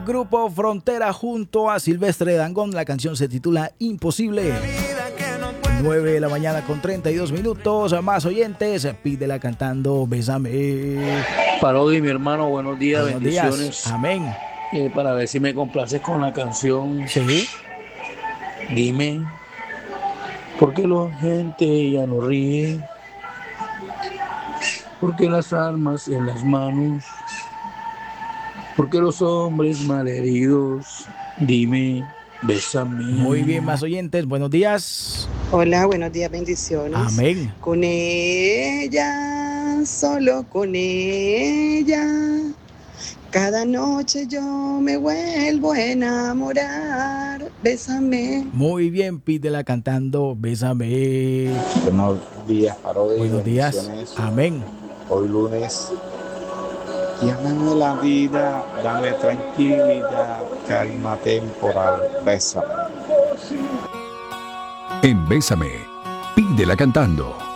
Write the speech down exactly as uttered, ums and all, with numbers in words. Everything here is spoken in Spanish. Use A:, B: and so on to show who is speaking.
A: Grupo Frontera junto a Silvestre Dangond. La canción se titula Imposible. nueve de la mañana con treinta y dos minutos. Más oyentes, pídela cantando Bésame.
B: Parodi, mi hermano, buenos días,
A: Buenos
B: bendiciones.
A: días. Amén.
B: Eh, para ver si me complaces con la canción.
A: Sí.
B: Dime, ¿por qué la gente ya no ríe? ¿Por qué las armas en las manos? ¿Por qué los hombres malheridos? Dime, bésame.
A: Muy bien, más oyentes, buenos días.
C: Hola, buenos días, bendiciones.
A: Amén.
C: Con ella, solo con ella, cada noche yo me vuelvo a enamorar. Bésame.
A: Muy bien, pídela cantando Bésame.
D: Buenos días, Parodi.
A: Buenos días. Amén.
D: Hoy lunes. Llámame la vida, dame tranquilidad, calma temporal, bésame.
E: En Bésame, pídela cantando.